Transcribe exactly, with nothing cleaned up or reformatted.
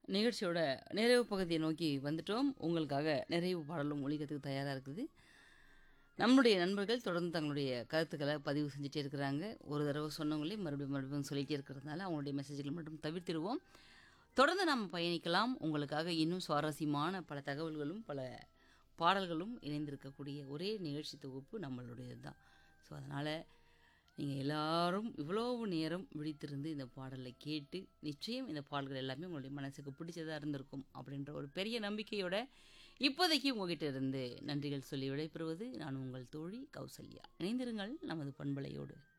நிகழ்ச்சியோட நிறைவு பகுதியை நோக்கி வந்துட்டோம். உங்களுக்காக நிறைவு பாடலும் ஒலிக்கிறதுக்கு தயாரா இருக்குது. நம்முடைய நண்பர்கள் தொடர்ந்து தங்களுடைய கருத்துக்கள பதிவு செஞ்சுட்டே இருக்கிறாங்க. ஒரு தடவ சொன்னவங்களே மறுபடியும் மறுபடியும் சொல்லிட்டே இருக்கிறதுனால, அவங்களுடைய மெசேஜ்கள மட்டும் தவிர்த்திருவோம். தொடர்ந்து நாம பயணிக்கலாம். உங்களுக்காக இன்னும் சுவாரஸ்யமான பல தகவல்களும், பல பாடல்களும் இணைந்திருக்கக்கூடிய ஒரே நிகழ்ச்சி தொகுப்பு நம்மளுடையது தான். ஸோ, அதனால நீங்க எல்லாரும் இவ்வளவு நேரம் விழித்திருந்து இந்த பாடலை கேட்டு, நிச்சயம் இந்த பாடல்கள் எல்லாமே உங்களுடைய மனசுக்கு பிடிச்சதா இருந்திருக்கும் அப்படின்ற ஒரு பெரிய நம்பிக்கையோட, இப்போதைக்கு உங்ககிட்ட இருந்து நன்றிகள் சொல்லி விடைபெறுவது நான் உங்கள் தோழி கௌசல்யா. இணைந்திருங்கள் நமது பண்பலையோடு.